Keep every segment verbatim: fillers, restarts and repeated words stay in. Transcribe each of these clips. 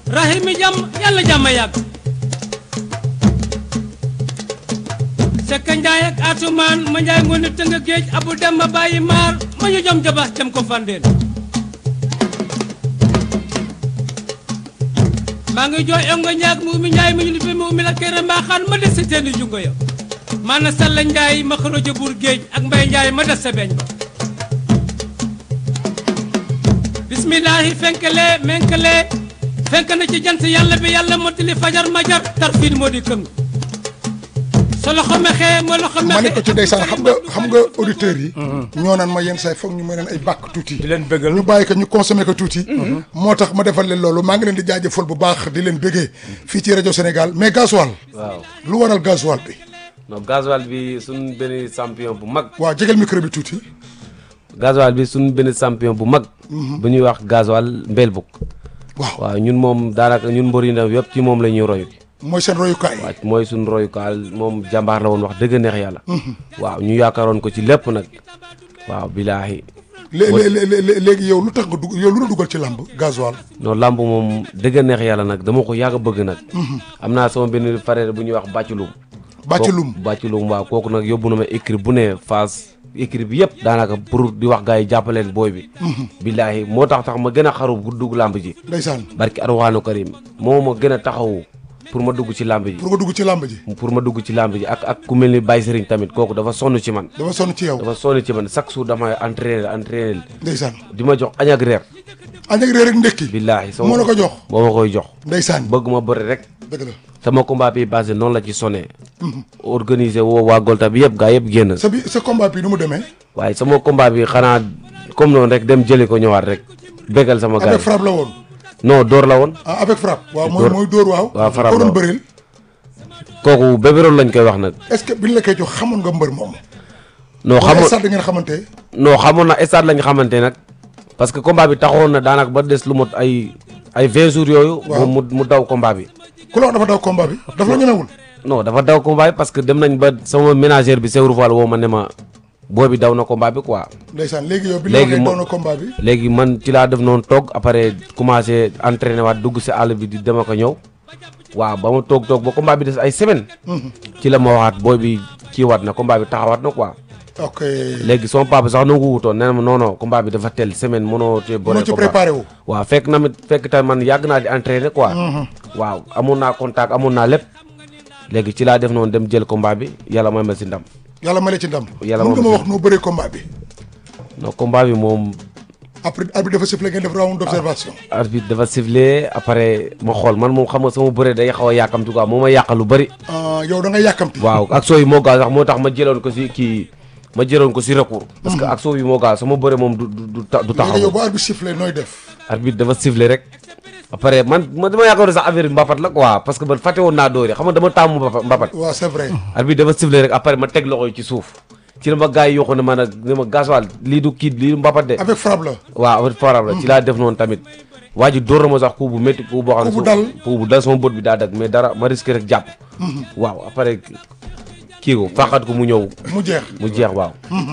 rahimi jàmm yàlla jàmm yàgg Sekka Njaay ak Atumaan ma Njaay ngoone tënga géej abu dem ma bàyyi maar ma ñu jom jabax jam ko fandeen maa ngi jooy ongo ñaag mu umi Njaay mi ñu lifi mu umi la kere mbaaxaan ma des sa teeni jungo ya maana Salla Njaay ma xoroja buur géej ak Mbay Njaay ma des sa beñ ba bismillaahi fenkale menkale fenk na ci jant yàlla bi yàlla mottali fajar majar tarfiin moo di këng sa loxo mexe ma loxo mexe ma ne ko ci ndeysaan xam nga xam nga auditeurs yi ñoo naan ma yenn say foog ñu may leen ay bàkk tuuti di leen bëggal ñu bàyyi ko ñu consommé ko tuuti moo tax ma defal leen loolu maa ngi leen di jaajëfal bu baax di leen bëggee fii ci rajo Sénégal mais gasoil waaw lu waral gasoil bi non gasoil bi suñ benn champion bu mag waaw jegal micro bi tuuti gasoil bi suñ benn champion bu mag bu ñuy wax gasoil mbeel buk waaw waaw ñun moom daanaka ñun mbër yi ndaw yëpp ci moom la ñuy royu mooy seen royukaay waaw mooy suñ royukaay moom jàmbaar la woon wax dëgg neex yàlla waaw ñu yaakaaroon ko ci lépp nag waaw bilaahi léegi yow lu tax nga dugg yow lu la dugal ci làmb gasoil non làmb moom dëgg neex yàlla nag dama ko yàgg a bëgg nag am naa sama benn frère bu ñuy wax bàcculum bàcculum bàcculum waaw kooku nag yóbbu na ma écrit bu ne phase écrit bi yëpp daanaka pour di wax gars yi jàppaleen booy bi billaahi moo tax tax ma gën a xaru bu dugg làmb ji ndeysaan barki arwaanu karim moo ma gën a taxawu pour ma dugg ci làmb ji pour nga dugg ci làmb ji pour ma dugg ci làmb ji ak ak ku mel ni Baye Serigne tamit kooku dafa sonn ci man dafa sonn ci yow dafa sonn ci man chaque jour damay entraîner entraîner ndeysaan di ma jox añ ak reer añ ak reer ak ndekki billaahi moo la ko jox moo ma koy jox ndeysaan bëgg ma bëri rek dëgg la sama combat bi basé noonu la ci sonné organisé woo waa Golta bi yëpp gaa yëpp génn sa bi sa combat bi nu mu demee waaye sama combat bi xanaa comme noonu rek dem jëli ko ñëwaat rek bégal sama gars avec frappe la woon non door la woon ah avec frappe waaw mooy mooy dóor waaw waaw frappe ko la doon woon bëril kooku bébéroon lañ koy wax nag est-ce que biñ la koy jox xamoon nga mbër moom non xamoon stade da ngeen xamante non xamoon na stade lañ xamante nag parce que combat bi taxawoon na daanaka ba des lu mot ay ay vingt jours yooyu moom mu mu daw combat bi ku la wax dafa daw combat bi dafa la ñemewul non dafa daw combat bi parce que dem nañ ba sama ménagère bi Sewru Fall woo ma ne ma boo bi daw na combat bi quoi ndeysaan léegi yow bi la waxee daw na combat bi léegi man ci laa def noonu toog après commencé entraîné waat dugg si àll bi di dem ak a ñëw waaw ba ma toog toog ba combat bi des ay semaine ci la ma waxaat booy bi kii waat na combat bi taxawaat na quoi ok léegi sama papa sax nangu wutoon nee na ma non non combat bi dafa tel semaine mënoo te mënoo ci préparé wu waaw fekk na mit fekk tamit man yàgg naa di entraîné quoi waaw amoon naa contact amoon naa lépp léegi ci laa def noonu dem jël combat bi yàlla may ma si ndam yàlla ma la ci ndam yàlla mën nga ma wax noo bëree combat bi non combat bi moom après arbitre dafa sifflé ngeen def round d'observation arbitre dafa sifflé après ma xool man moom xam nga sama bëre day xaw a yàkkamti quoi moo ma yàqal lu bëri yow da nga yàkkamti waaw ak soo yi moo gaaw sax moo tax ma jëloon ko si kii ma jëloon ko si recours parce que ak soo yi moo gaaw sama bëre moom du du du taxaw yow bu arbitre sifflé nooy def arbitre dafa sifflé rek après man ma dama yaakaar ne sax affaire mbapat la quoi parce que man fàtte woon naa dóore xam nga dama taamu mbapat waaw c'est vrai arbitre dafa sifflé rek après ma teg loxo yi ci suuf ci la ma gars yi yoo xam ne ma nag ne ma gasoil lii du kii lii du mbapat de avec frappe la waaw avec frappe la ci laa def noonu tamit waa ji dóor na ma sax coup bu métti coup boo xam ne coup bu dal coup bu dal sama bët bi daa dag mais dara ma risqué rek jàpp waaw après kii ko fàqat ko mu ñëw mu jeex mu jeex waaw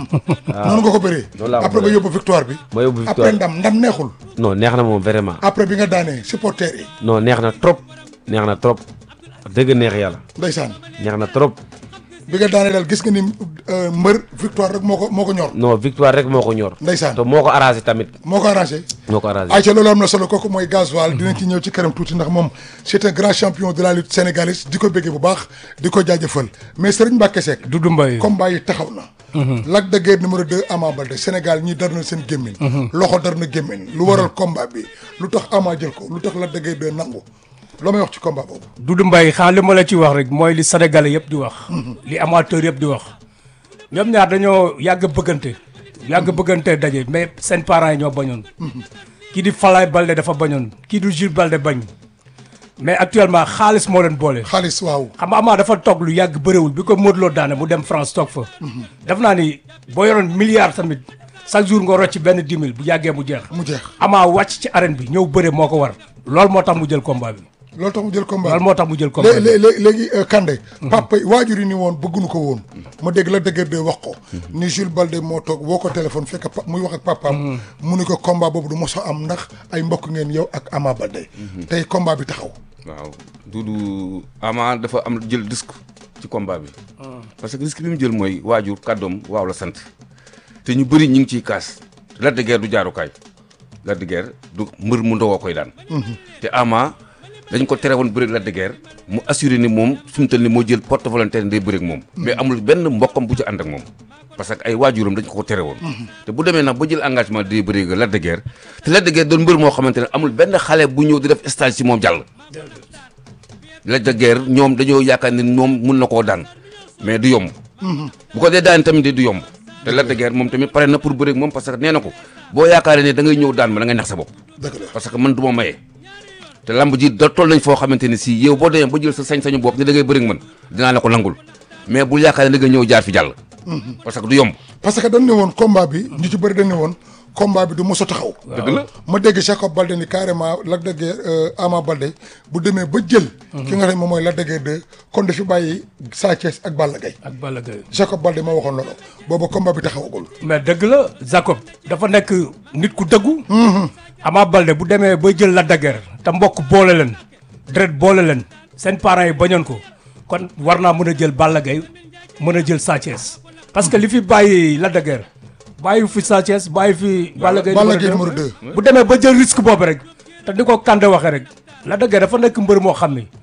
noonu nga ko bëree noonu laa ko après nga yóbbu victoire bi ma yóbbu victoire après ndam ndam neexul non neex na moom vraiment après bi nga daanee supporters yi non neex na trop neex na trop dëgg neex yàlla ndeysaan neex na trop bi nga daanee daal gis nga ni mbër victoire rek moo ko moo ko ñor non victoire rek moo ko ñor ndeysaan te moo ko arrangé tamit moo ko arrangé moo ko arrangé ayca loolu am na solo kooku mooy gasoil dinañ ci ñëw ci kanam tuuti ndax moom c'est un grand champion de la lutte sénégalaise di ko béggee bu baax di ko jaajëfal mais Serigne Mbacké Seck Doudou Mbaye combat yi taxaw na Lac de Guiers numéro deux Ama Baldé Sénégal ñi dar na seen gémmiñ loxo dar na gémmiñ lu waral combat bi lu tax Ama jël ko lu tax Lac de Guiers deux nangu loo may wax ci combat boobu Doudou Mbaye xanaa li ma la ci wax rek mooy li Sénégalais yëpp di wax li amateur yëpp di wax ñoom ñaar dañoo yàgg bëggante yàgg bëggante daje mais seen parents yi ñoo bañoon kii di Falaye Baldé dafa bañoon kii di Jules Baldé bañ mais actuellement xaalis moo leen boole xaalis waaw xam nga Ama dafa toog lu yàgg bëréwul bi ko Modou Lo daane mu dem France toog fa def naa ni boo yoroon milliard tamit chaque jour nga rocc benn dix mille bu yàggee mu jeex mu jeex Ama wàcc ci arène bi ñëw bëre moo ko war loolu moo tax mu jël combat bi loolu tax mu jël combat loolu moo tax mu jël combat bi. léegi léegi léegi Kandé. papa waajur yi ni woon bëgguñu ko woon. ma dégg la dëgër de wax ko. ni Jules Balde moo toog woo ko téléphone fekk pa muy wax ak papaam. mu ni ko combat boobu du mos a am ndax ay mbokk ngeen yow ak Ama Balde. tey combat bi taxaw. waaw Doudou Ama dafa am jël risque ci combat bi. parce que risque bi mu jël mooy waajur kàddoom waaw la sant. te ñu bëri ñu ngi ciy kaas. Lac de Guiers du jaarukaay. Lac de Guiers du mbër mu ndawoo koy daan. te Ama dañ ko tere woon bëreeg Lac de Guiers mu assuré ni moom fi mu toll ni moo jël porte volontaire day bëreeg moom. mais amul benn mbokkam bu ci ànd ak moom. parce que ay waajuram dañ ko ko tere woon. te bu demee nag ba jël engagement day bëreeg Lac de Guiers te Lac de Guiers doon mbër moo xamante ne amul benn xale bu ñëw di def stage ci moom jàll. Lac de Guiers ñoom dañoo yaakaar ni moom mun na koo daan mais du yomb. bu ko dee daan tamit du yomb. te Lac de Guiers moom tamit pare na pour bëreeg moom parce que nee na ko boo yaakaaree ne da ngay ñëw daan ma da ngay nax sa bopp. parce que man du ma maye. te lamb ji da toll nañ foo xamante ni si yow boo demee ba jël sa sañ-sañu bopp ni da ngay bëreeg man dinaa la ko nangul mais bul yaakaar ne da nga ñëw jaar fi jàll. parce que du yomb. parce que dañ ne woon combat bi ñu ci bëri dañ ne woon combat bi du mos a taxaw. dëgg la ma dégg Jacob Balde ni carrément Lac de Guiers Ama Balde bu demee ba jël. ki nga xam ne moom mooy Lac de Guiers deux kon dafi bàyyi Sa Thiès ak Balla Gaye. ak Balla Gaye. Jacob Balde ma waxoon loolu booba combat bi taxawagul. mais dëgg la Jacob dafa nekk nit ku dëggu. Ama Balde bu demee ba jël Lac de Guiers te mbokk boole leen deret boole leen seen parents yi bañoon ko kon war naa mën a jël Balla Gaye mën a jël Sa Thiès parce que li fi bàyyi Lac de Guiers bàyyi fi Sa Thiès bàyyi fi Balla Gaye numéro deux bu demee ba jël risque boobu rek te di ko Kandé waxee rek Lac de Guiers dafa nekk mbër moo xam ni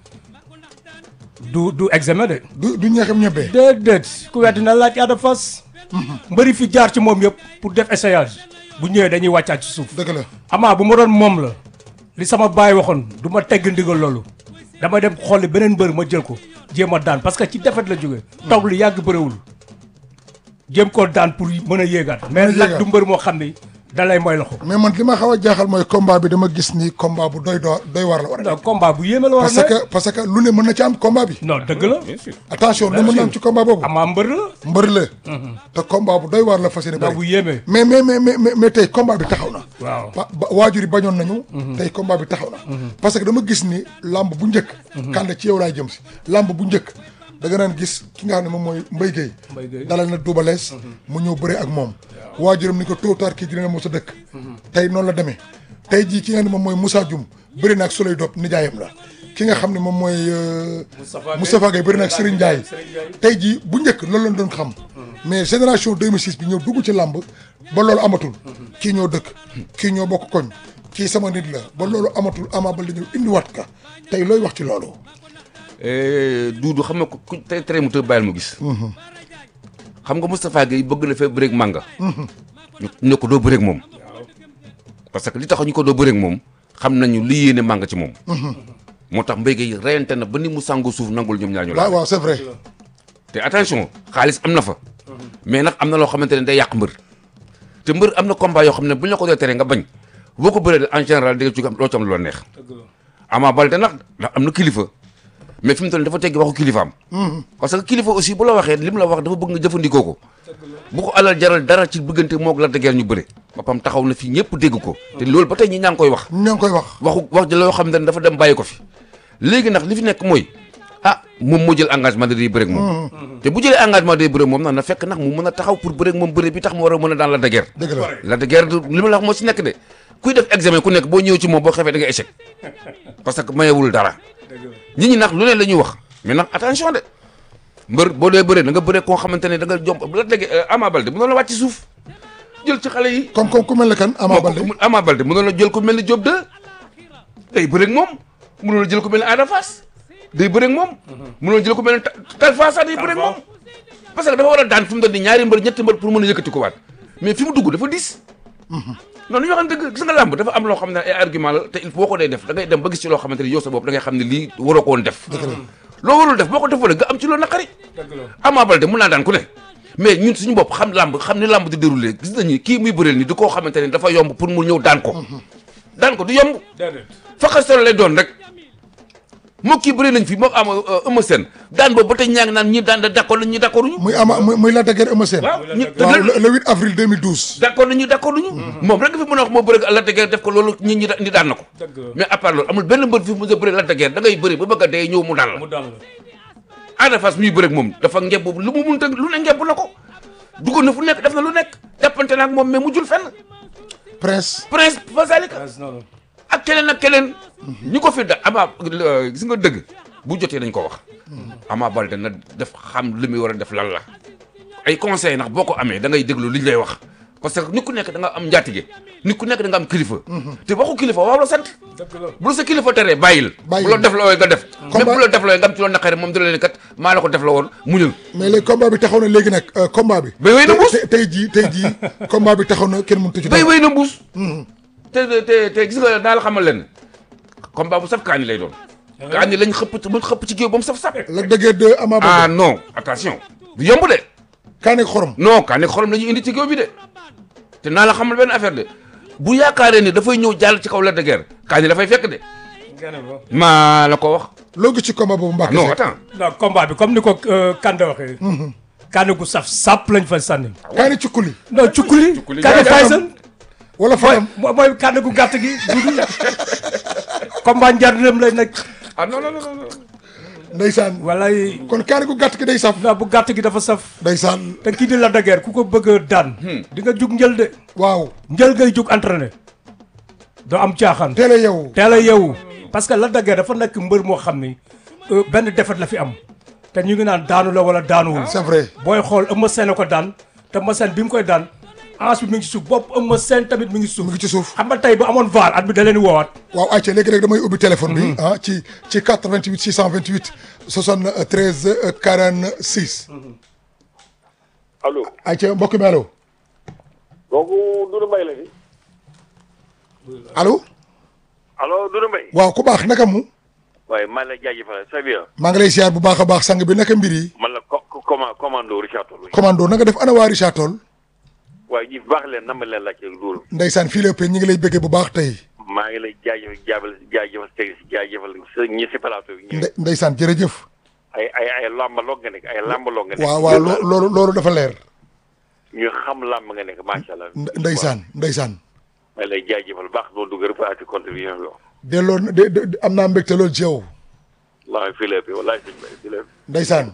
du du examen de. du du ñeexam ñebee. déedéet ku weddi na laaj Ada Fass. mbëri fi jaar ci moom yëpp pour def essayage bu ñëwee dañuy wàccaat ci suuf. dëgg la Ama bu ma doon moom la li sama baay waxoon du ma tegg ndigal loolu dama dem xooli beneen mbër ma jël ko jéem a daan parce que ci defet la jógee. toog lu yàgg bëriwul jéem koo daan pour mën a yéegaat. mais Lac du mbër moo xam ni dalay mooy loxo. mais man li ma xaw a jaaxal mooy combat bi dama gis ni combat bu doy doy doy war la war a. non combat bu yéeme la war a parce que parce que lu ne mën na ci am combat bi. non dëgg la. attention lu mën na am ci combat boobu. Ama mbër la. mbër la. te combat bu doy war la fas yéene bëri. bu yéeme. mais mais mais mais mais tey combat bi taxaw na. waaw ba waajur yi bañoon nañu. tey combat bi taxaw na. parce que dama gis ni lamb bu njëkk. Kandé ci yow laay jëm si lamb bu njëkk. da nga naan gis ki nga xam ne moom mooy Mbaye Guèye. Mbaye Guèye dalal na Double Less mu ñëw bëre ak moom. waajuram ni ko tôt ou tard kii dina mos a dëkk. tey noonu la demee tey jii ki nga xam ne moom mooy Moussa Dioum bëri na ak Souley Diop nijaayam la ki nga xam ne moom mooy. Moustapha Gueye bëri na ak Serigne Ndiaye. tey jii bu njëkk loolu lañ doon xam. mais génération deux mille six bi ñëw dugg ci làmb ba loolu amatul. kii ñoo dëkk kii ñoo bokk koñ kii sama nit la ba loolu amatul Ama Baldé ñëw indiwaat ka tey looy wax ci loolu. Doudou xam nga ku tey tere mu tëb bàyyil mu gis. xam nga Moustapha Gueye bëgg na fee bëreeg Manga. ñu ne ko doo bëreeg moom. parce que li tax ñu ko doo bëreeg moom xam nañu li yéene Manga ci moom. moo tax Mbaye Gueye reyante na ba ni mu sàngu suuf nangul ñoom ñaar ñu la. waaw waaw c'est vrai. te attention xaalis am na fa. mais nag am na loo xamante ne day yàq mbër. te mbër am na combat yoo xam ne bu ñu la ko dee tere nga bañ boo ko bëree en général di nga ci am loo ci am lu la neex. Ama Baldé nag ndax am na kilifa. mais fi mu toll dafa teggi waxu kilifaam. parce que kilifa aussi bu la waxee li mu la wax dafa bëgg nga jëfandikoo ko. bu ko alal jaral dara ci bëggante moog Lac de Guiers ñu bëre. boppam taxaw na fi ñëpp dégg ko. te loolu ba tey ñi ñaa ngi koy wax. ñaa ngi koy wax. waxu wax ji loo xam ne dafa dem bàyyi ko fi. léegi nag li fi nekk mooy ah moom moo jël engagement de day bëre ak moom. te bu jëlee engagement day bëre ak moom nag na fekk nag mu mën a taxaw pour bëre ak moom bëre bi tax mu war a mën a daan Lac de Guiers. dëgg la Lac de Guiers li ma la wax moo si nekk de kuy def examen ku nekk boo ñëw ci moom boo xefee da nga échec parce que mayewul dara nit ñi nag lu ne la ñuy wax mais nag attention de mbër boo dee bëree da nga bëree koo xamante ne da nga jom Lac de Guiers Ama Baldé mënoon la wàcc ci suuf jël ci xale yi. comme comme ku mel ne kan Ama Baldé Ama Baldé mënoon la jël ko mel ni Diop deux day bëreeg moom mënoon la jël ko mel ni Ada Fass day bëreeg moom. mënoon la jël ko mel ni Talfa sax day bëreeg moom. parce que dafa war a daan fi mu doon nii ñaari mbër ñetti mbër pour mën a yëkkati ko waat mais fi mu dugg dafa dis. non ñu waxante dëgg gis nga làmb dafa am loo xam ne ay argument la te il faut ko dee def da ngay dem ba gis ci loo xamante ni yow sa bopp da ngay xam ne lii waroo ko woon def. loo warul def boo ko defalee nga am ci loo naqari. Ama Baldé mën naa daan ku ne mais ñun suñu bopp xam làmb xam ni làmb di déroulé gis nañu kii muy bëreel ni du koo xamante ne dafa yomb pour mu ñëw daan ko. daan ko du yomb. faxas lay doon rek moo kii bëri nañ fi moo am Eumeu Sène daan boobu ba tey ñaa ngi naan ñi daan da d'accord nañ ñi d'accord ñu muy ama muy muy Lac de Guiers Eumeu Sène. waaw ñu waaw le le huit avril deux mille douze. d'accord nañu d'accord nañu moom rek fi mën a wax moo bëri Lac de Guiers def ko loolu ñi ñi ñi daan na ko mais à part loolu amul benn mbër fi mu a bëri Lac de Guiers da ngay bëri ba bëgg a dee ñëw mu daan la mu daan la. Ada Fass muy bëri ak moom dafa ngebb lu mu mënta lu ne ngebb na ko duggoon na fu nekk def na lu nekk jàppante na ak moom mais mujjul fenn Prince. Prince Fasalika non non. ak keneen ak keneen ñi ko fi da ama gis nga dëgg bu jotee dañ ko wax Ama Baldé na def xam li muy war a def lan la ay conseil ndax boo ko amee da ngay déglu li ñu lay wax parce que nit ku nekk da nga am njaatige nit ku nekk da nga am kilifa te waxu kilifa waaw la sant bu la sa kilifa teree bàyyil bu la def la wooy nga def même bu la def la wooy nga am ci loolu naqare moom dina leen kat maa la ko def la woon muñal mais léegi combat bi taxaw na léegi nag combat bi. bay wéy na mbuus tey tey jii tey jii combat bi taxaw na kenn mënut ci. bay wéy na mbuus te te te gis nga naa la xamal leen combat bu saf kaani lay doon kaani lañ xëpp mu xëpp ci géew ba mu saf saf Lac de Guiers deux Ama ah Baldé. non attention du yomb de kaane xorom. non kaani xorom la ñuy indi ci géew bi de te naa la xamal benn affaire de bu yaakaaree ni dafay ñëw jàll ci kaw Lac de Guiers kaani dafay fekk de maa la ko wax loo gis ci combat boobu Mbacke non Seck. attends non combat bi comme ni ko Kande waxee. Kande gu saf sàpp lañ fa sànni. kaane cukkuli. non cukkuli. Cukkuli Kande jaajëfal. Tyson. wala Fadam. mooy mooy Kande gu gàtt gi. dudu combat njariñam lay nekk. ah non non non non ndeysaan. walay kon kaane gu gàtt gi day saf. non bu gàtt gi dafa saf. ndeysaan. te kii di Lac de Guiers ku ko bëgg a daan. di nga jug njël de. waaw. njël ngay jug entraîné. doo am caaxaan. teel a yeewu. teel a yeewu parce que Lac de Guiers dafa nekk mbër moo xam ni euh, benn défaite la fi am te ñu ngi naan daanu la wala daanuwul. c'est vrai. booy xool Eumeu Sène a ko daan te Eumeu Sène bi mu koy daan ans bi mi ngi ci suuf bopp Eumeu Sène tamit mi ngi ci suuf. mu ngi ci suuf. xam nga tey bu amoon vaar at bi da leen di woowaat. waaw ayca léegi rek damay ubbi téléphone bi. ah ci ci quatre-vingt-huit six cent vingt-huit soixante-treize quarante-six. allo ayca mbokk mi allo. kooku Doudou Mbaye la fi allo. allo Doudou Mbaye waaw ku baax naka mu. waaye man la jaajëfal sa bien maa ngi lay ziar bu baax a baax sang bi naka mbir yi. man la co commande commando Richard Toll commando na nga def ana waa Richard Toll. waaye ñi baax leen nama leen laajte loolu ndeysaan fii lépp ñi ngi lay bëggee bu baax tey. maa ngi lay jaajëfal jaabal jaajëfal teg si jaajëfal sa ñi si plateau bi ñu nde ndeysaan jërëjëf. ay ay ay làmbaloo nga nekk ay làmbaloo nga nekk waaw waaw loo loolu loolu dafa leer. ñu xam làmb nga nekk macha allah nde- ndeysaan ndeysaan. maa ngi lay jaajëfal baax doo dugg rek ati contribution bi delloo na de de am naa mbégte loolu ci yow. wallaahi fii lépp wallaahi sëñ Mbaye fii lépp ndeysaan.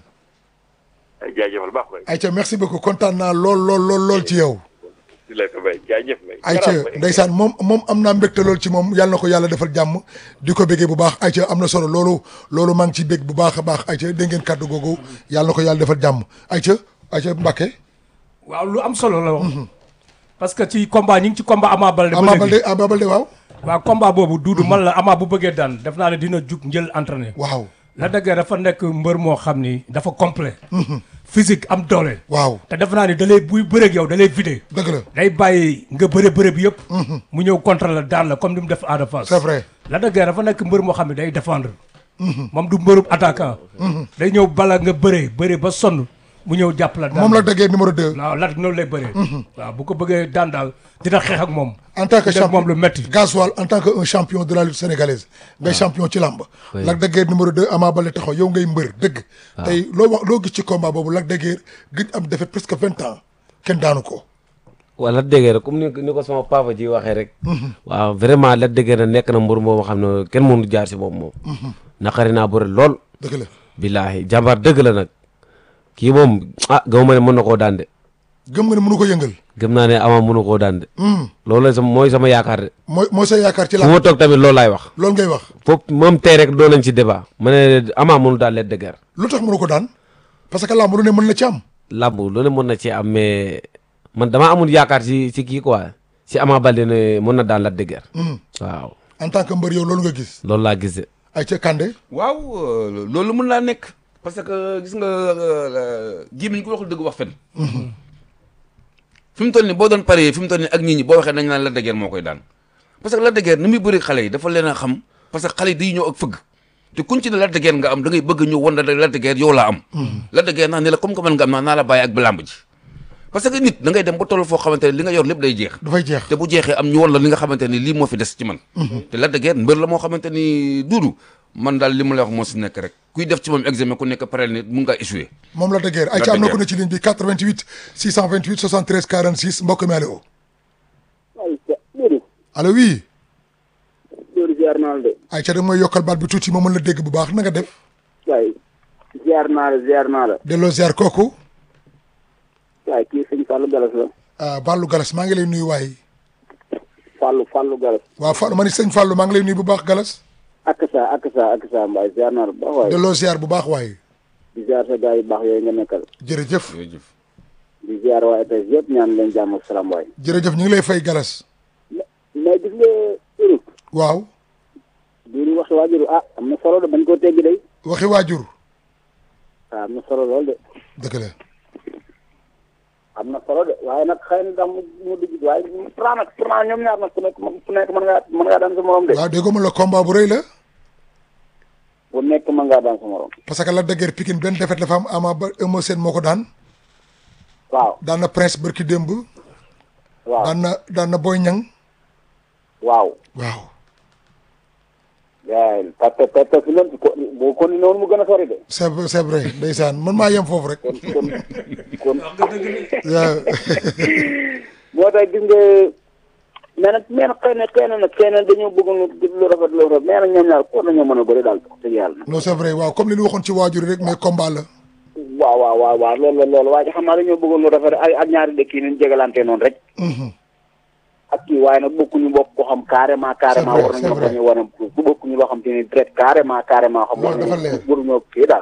ay jaajëfal baax koy ayca merci beaucoup kontaan naa lool lool lool lool ci yow. fii lépp Mbaye jaajëf Mbaye ayca ndeysaan moom moom am naa mbégte lool ci moom yàlla na ko yàlla defal jàmm di ko béggee bu baax ayca am na solo loolu loolu maa ngi ciy bégg bu baax a baax ayca dégg ngeen kàddu googu yàlla na ko yàlla defal jàmm ayca ayca Mbacke. waaw lu am solo la wax. parce que ci combat ñi ngi ci combat Ama Baldé. ba Ama léegi Baldé Ama Baldé waaw. waaw combat boobu duudu man la Ama bu bëggee daan def naa ne dina jug njël entraîné. waaw. Lac de Guiers dafa nekk mbër moo xam ni dafa complet physique am doole. waaw te def naa ni da lay buy bëreeg yow da lay vidé. dëgg la. day bàyyi nga bëre bëre bi yëpp. mu ñëw contre la daan la comme ni mu def Ada Fass. c'est vrai. Lac de Guiers dafa nekk mbër moo xam ne day défendre. moom du mbërub attaquant. day ñëw bala nga bëree bëre ba sonn mu ñëw jàpp la. daan moom la déggee numéro deux. waaw Lac noonu lay bëree. waaw bu ko bëggee daan daal dina xeex ak moom. en tant que def champion moom lu metti. Gasoil en tant que un champion de la lutte sénégalaise. ngay champion ci làmb. Lac de Guiers numéro deux Ama Baldé taxaw yow ngay mbër dëgg. tey loo wax loo gis ci combat boobu Lac de Guiers gëj am défaite presque vingt ans kenn daanu ko. wala déggee rek comme ni ni ko sama papa ji waxee rek. waaw vraiment Lac de Guiers na nekk na mbër moo xam ne kenn mënu jaar si moom moom. naqari naa bëri lool. dëgg la. billaahi jàmbaar dëgg la nag kii moom ah gaw ma ne mën na koo daan de gëm nga ne mënu ko yëngal. gëm naa ne Ama mënu koo daan de. loolu la sama mooy sama yaakaar de. mooy mooy sa yaakaar ci fu làmb ma toog tamit loolu laay wax. loolu ngay wax. foofu moom tey rek doon nañ ci débat ma ne Ama mënu daal Lac de Guiers. lu tax mënu ko daan parce que làmb lu ne mën na ci am. làmb loolu mën na ci am mais man damaa amul yaakaar si si kii quoi si Ama Baldé ne mën na daan Lac de Guiers. waaw en tant que mbër yow loolu nga gis. loolu laa gis de. ay ca Kande. waaw euh, loolu mën naa nekk parce que gis nga gémmiñ ko waxul dëgg wax fen fi mu toll nii boo doon paree fi mu toll nii ak nit ñi boo waxee dañ naan Lac de Guiers moo koy daan parce que Lac de Guiers ni muy bëri xale yi dafa leen a xam parce que xale yi day ñëw ak fëgg te kuñ ci ne Lac de Guiers nga am da ngay bëgg ñëw wan la Lac de Guiers yow laa am Lac de Guiers naa ne la comme que man nga am naa naa la bàyyi ak bi làmb ji parce que nit da ngay dem ba toll foo xamante ne li nga yor lépp day jeex dafay jeex. te bu jeexee am ñu won la li nga xamante ni lii moo fi des ci man te Lac de Guiers mbër la moo xamante ni duudu man daal li ma la wax moo si nekk rek kuy def ci moom examen ku nekk pareel ni mun ngaa échoué. moom la dëggeer ay ca am na ko ne ci ligne bi quatre-vingt-huit six cent vingt-huit soixante-treize quarante-six mbokk mi allo. allo oui. Dóor ziar naa la de. ay ca da mooy yokkal baat bi tuuti ma mën la dégg bu baax na nga def. waay ziar naa la ziar naa la. delloo ziar kooku. waay kii sëñ Fallou Galas la. ah Fallou Galas maa ngi lay nuyu waay. Fallou Fallou Galas. waaw Fallou ma ni sëñ Fallou maa ngi lay nuyu bu baax Galas. ak sa ak sa ak sa mbaay ziar naa la bu baax waay. delloo ziar bu baax waay. di ziar sa gars yu baax yooyu nga nekkal. jërëjëf. jërëjëf. di ziar waa E T S yëpp ñaan leen jàmm ak salaam waay. jërëjëf ñu ngi lay fay Galas. mais gis nga Europe. waaw. di wax si waajur ah am na solo de bañ koo teggi day. waxi waajur. waaw am na solo lool de. dëgg la. am na solo de waaye nag xëy na ndax mu mu dugg waaye pourtant nag pourtant ñoom ñaar nag ku nekk ku nekk mën ngaa mën ngaa daan sa morom de. waaw déggoo ma la combat bu rëy la. bu nekk mën ngaa daan sa morom. parce que la dëggeer Pikine benn défaite la fa am Ama ba Eumeu Sène moo ko daan. waaw daan na Prince bërki démb. waaw daan na daan na Boy Niang. waaw. waaw. yaa ngi parce que parce que fi leen ko boo continué woon mu gën a sori de. c'est c'est vrai ndeysaan man maa yem foofu rek. kon kon kon. waaw. moo tax gis nga mais nag mais nag xëy na xëy na nag xëy na dañoo bëgg lu rafet lu rafet mais nag ñoom ñaar ko nañoo mën a bëri daal wax dëgg yàlla. non c'est vrai waaw comme li ñu waxoon ci waajur rek mais combat la. waaw waaw waaw waaw loolu la loolu waaye xam naa dañoo bëggoon lu rafet ak ak ñaari dëkk yi ñu jegalante noonu rek. ak kii waaye nag bokkuñu bokk ko xam carrément carrément war nañoo ko ñu war a bu bokkuñu loo xam te ni direct carrément carrément xam war nañu waruñoo kii daal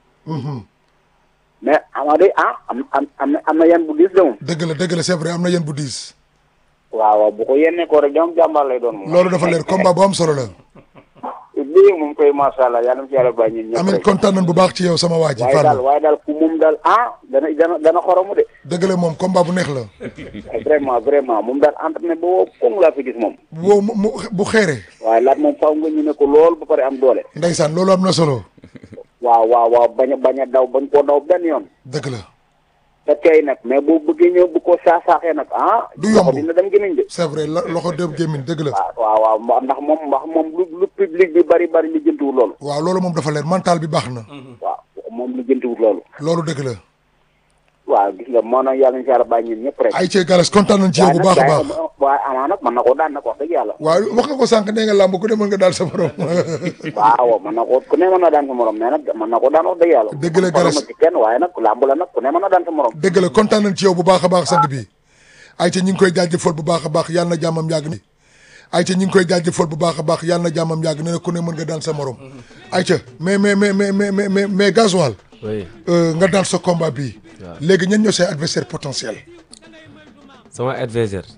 mais ama day ah am am am na am na yan bu diis de moom dëgg la dëgg la c'est vrai am na yan bu diis. waaw waaw bu ko yennee ko rek donc jàmbaar lay doon moom loolu dafa leer combat bu am solo la. lii moom koy macha allah yàlla na ci yàlla bàyyi ñun ñëpp amiin kontaan nañ bu baax ci yow sama waa ji waaye daal Fallou. waaye daal ku moom daal ah dana dana dana xoromu de dëgg la moom combat bu neex la. vraiment vraiment moom daal entraîné ba woo koŋ laa fi gis moom boo mu mu bu xeere. waaye laat moom faaw nga ñu ne ko lool ba pare am doole ndeysaan loolu am na solo. waaw waaw waaw bañ a bañ a daw bañ koo daw benn yoon dëgg la. te tey nag mais boo bëggee ñëw bu ko saa saaxee nag ah. du yomb dina dem gémmiñ de. c'est vrai lo- loxo dem gémmiñ dëgg la. waaw waaw waaw ndax moom ndax moom lu lu public bi bari bari li jëntuwul loolu. waaw loolu moom dafa leer mental bi baax na. waaw moom lu jëntuwul loolu. loolu dëgg la. waaw gis nga moo nag yàlla na si yàlla bàyyi ñun ñëpp rek. ay cee galas kontaan nañ ci yow bu baax a baax. waaye amaa nag mën na koo daan nag wax dëgg yàlla. waaw wax nga ko sànq nee nga làmb ku demoon nga daal sa morom. waaw mën na ko ku ne mën na daan sa morom mais nag mën na ko daan wax dëgg yàlla. dëgg la galas ci kenn waaye nag làmb la nag ku ne mën na daan sa morom. dëgg la kontaan nañ ci yow bu baax a baax sant bi ay ca ñu ngi koy jaajëfal bu baax a baax yàlla na jàmmam yàgg ni ay ca ñu ngi koy jaajëfal bu baax a baax yàlla na jàmmam yàgg ne ku ne mën nga daan sa morom ay ca mais mais mais mais mais mais mais Gasoil oui nga daan sa combat bii léegi ñan ñoo say adversaire potentiel sama adversaire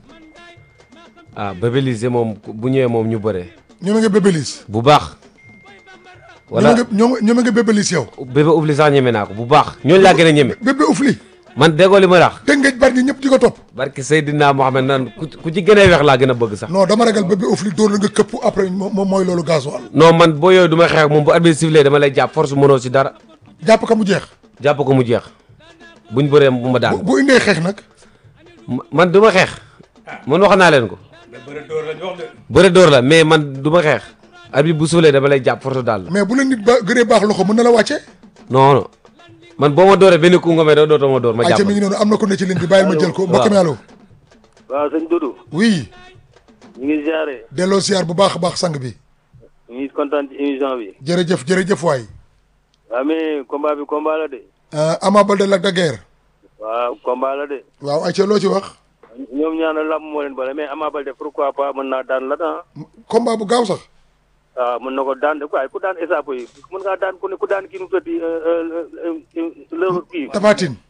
ah Bébé Lisé moom bu ñëwee moom ñu bëre ñoome nga Bébélis bu baax wala ñoome ñoome nga Bébélis yow Bébé Oufli sax ñeme naa ko bu baax ñooñu laa gën a ñeme Bébé Oufli man déggoo li ma wax dégg nga bari ñi ñëpp di ko topp barke Seydina Mohamed nan ku ku ci gën a weex laa gën a bëgg sax non dama ragal Bébé Oufli dóor la nga këpp après moom mooy loolu Gasoil non man boo yooyu du may xeex ak moom bu arbitre sifflé dama lay jàpp force mënoo si dara jàpp ka mu jeex jàpp ko mu jeex buñ bëree bu ma daan bu bu indee xeex nag man du ma xeex man wax naa leen ko bëre dóor lañ wax de. bëre dóor la mais man du ma xeex arbitre bu sifflé dama lay jàpp force daal mais bu la nit ba gënee baax loxo mën na la wàcce non non man boo ma dooree benn ku nga may doo dootoo ma door ma ay ca mi ngi jàpp noonu am na ko ne ci ligne bi bàyyil ma jël ko mbokk mi allo waaw sëñ Doudou oui ñu ngi ziare delloo siyaar bu baax a baax sang bi ñu ngi kontaan ci émission bi jërëjëf jërëjëf waay waaw mais combat bi combat la de Ama Baldé Lac de Guiers waaw combat la de waaw ay ca loo ci wax ñoom ñaar lamb moo leen boole mais Ama Baldé pourquoi pas mën naa daan la ah combat bu gaaw sax waaw mën na ko daan de waaye ku daan échappé yi mën ngaa daan ku ne ku daan kii nu tëddi le kii Tapha Tine